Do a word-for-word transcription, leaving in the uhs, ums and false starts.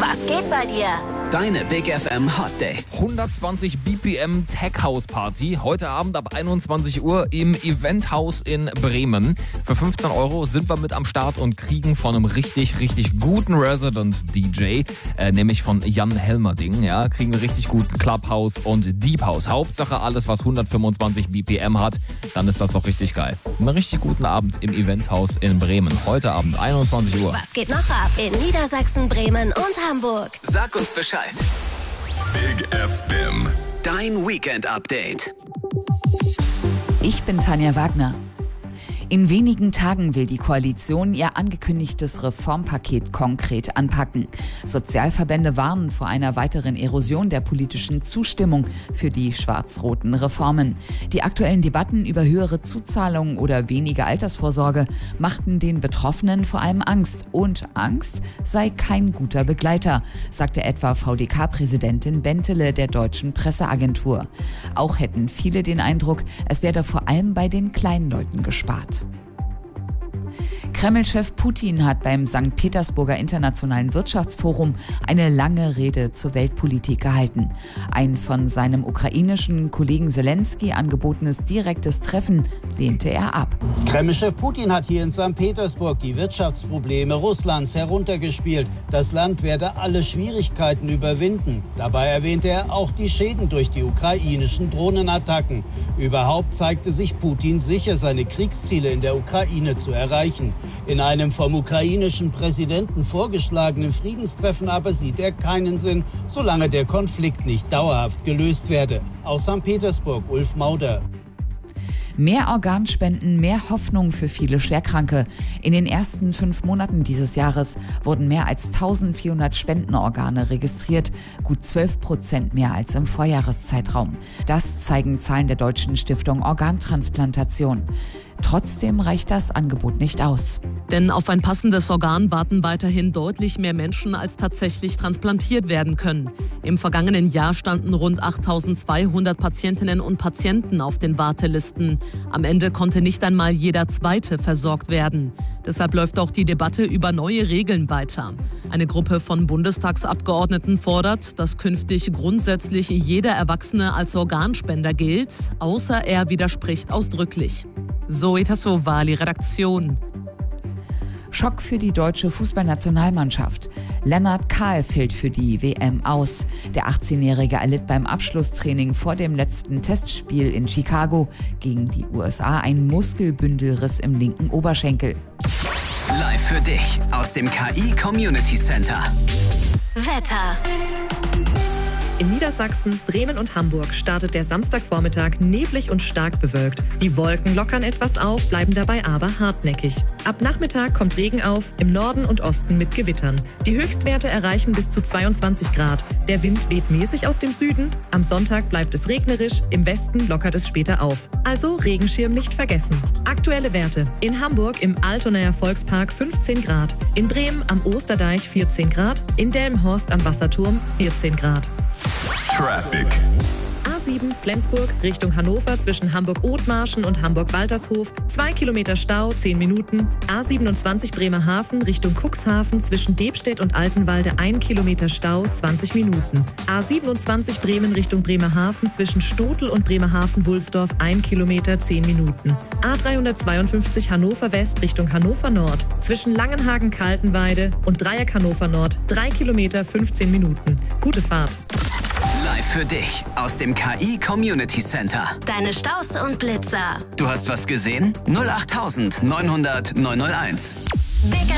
Was geht bei dir? Deine Big F M Hot Dates. hundertzwanzig B P M Tech House Party. Heute Abend ab einundzwanzig Uhr im Eventhaus in Bremen. Für fünfzehn Euro sind wir mit am Start und kriegen von einem richtig, richtig guten Resident D J, äh, nämlich von Jan Helmerding, ja, kriegen wir richtig guten Clubhouse und Deep House. Hauptsache alles, was hundertfünfundzwanzig B P M hat, dann ist das doch richtig geil. Einen richtig guten Abend im Eventhaus in Bremen. Heute Abend einundzwanzig Uhr. Was geht noch ab in Niedersachsen, Bremen und Hamburg? Sag uns Bescheid. Big F M. Dein Weekend-Update. Ich bin Tanja Wagner. In wenigen Tagen will die Koalition ihr angekündigtes Reformpaket konkret anpacken. Sozialverbände warnen vor einer weiteren Erosion der politischen Zustimmung für die schwarz-roten Reformen. Die aktuellen Debatten über höhere Zuzahlungen oder weniger Altersvorsorge machten den Betroffenen vor allem Angst. Und Angst sei kein guter Begleiter, sagte etwa V D K-Präsidentin Bentele der Deutschen Presseagentur. Auch hätten viele den Eindruck, es werde vor allem bei den kleinen Leuten gespart. Kreml-Chef Putin hat beim Sankt Petersburger Internationalen Wirtschaftsforum eine lange Rede zur Weltpolitik gehalten. Ein von seinem ukrainischen Kollegen Zelensky angebotenes direktes Treffen lehnte er ab. Kreml-Chef Putin hat hier in Sankt Petersburg die Wirtschaftsprobleme Russlands heruntergespielt. Das Land werde alle Schwierigkeiten überwinden. Dabei erwähnte er auch die Schäden durch die ukrainischen Drohnenattacken. Überhaupt zeigte sich Putin sicher, seine Kriegsziele in der Ukraine zu erreichen. In einem vom ukrainischen Präsidenten vorgeschlagenen Friedenstreffen aber sieht er keinen Sinn, solange der Konflikt nicht dauerhaft gelöst werde. Aus Sankt Petersburg, Ulf Mauder. Mehr Organspenden, mehr Hoffnung für viele Schwerkranke. In den ersten fünf Monaten dieses Jahres wurden mehr als eintausendvierhundert Spendenorgane registriert, gut zwölf Prozent mehr als im Vorjahreszeitraum. Das zeigen Zahlen der Deutschen Stiftung Organtransplantation. Trotzdem reicht das Angebot nicht aus. Denn auf ein passendes Organ warten weiterhin deutlich mehr Menschen, als tatsächlich transplantiert werden können. Im vergangenen Jahr standen rund achttausendzweihundert Patientinnen und Patienten auf den Wartelisten. Am Ende konnte nicht einmal jeder Zweite versorgt werden. Deshalb läuft auch die Debatte über neue Regeln weiter. Eine Gruppe von Bundestagsabgeordneten fordert, dass künftig grundsätzlich jeder Erwachsene als Organspender gilt, außer er widerspricht ausdrücklich. Zoe Tassovali, Redaktion. Schock für die deutsche Fußballnationalmannschaft. Lennart Kahl fällt für die W M aus. Der achtzehnjährige erlitt beim Abschlusstraining vor dem letzten Testspiel in Chicago gegen die U S A einen Muskelbündelriss im linken Oberschenkel. Live für dich aus dem K I Community Center. Wetter. In Niedersachsen, Bremen und Hamburg startet der Samstagvormittag neblig und stark bewölkt. Die Wolken lockern etwas auf, bleiben dabei aber hartnäckig. Ab Nachmittag kommt Regen auf, im Norden und Osten mit Gewittern. Die Höchstwerte erreichen bis zu zweiundzwanzig Grad. Der Wind weht mäßig aus dem Süden. Am Sonntag bleibt es regnerisch, im Westen lockert es später auf. Also Regenschirm nicht vergessen. Aktuelle Werte. In Hamburg im Altonaer Volkspark fünfzehn Grad. In Bremen am Osterdeich vierzehn Grad. In Delmenhorst am Wasserturm vierzehn Grad. Traffic. A sieben Flensburg Richtung Hannover zwischen Hamburg-Othmarschen und Hamburg-Waltershof. zwei Kilometer Stau, zehn Minuten. A siebenundzwanzig Bremerhaven Richtung Cuxhaven zwischen Debstedt und Altenwalde. ein Kilometer Stau, zwanzig Minuten. A siebenundzwanzig Bremen Richtung Bremerhaven zwischen Stotel und Bremerhaven-Wulsdorf. ein Kilometer, zehn Minuten. A dreihundertzweiundfünfzig Hannover West Richtung Hannover Nord zwischen Langenhagen-Kaltenweide und Dreieck Hannover Nord. drei Kilometer, fünfzehn Minuten. Gute Fahrt. Live für dich aus dem K I Community Center. Deine Staus und Blitzer. Du hast was gesehen? null acht neunhundert neunhunderteins. Big